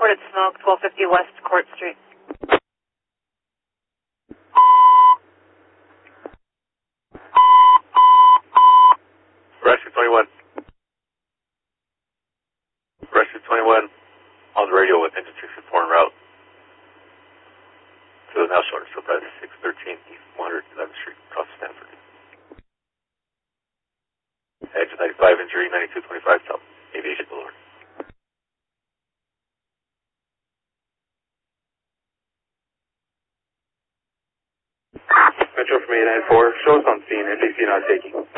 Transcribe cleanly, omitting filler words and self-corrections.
reported smoke, 1250 West Court Street. Rescue 21. Rescue 21 on the radio with engine 64 en route to the now shorter so by 613 East 111th Street across Stanford. Exit 95 injury 9225 South Aviation Boulevard. Metro from 894, show us on scene, NBC not taking.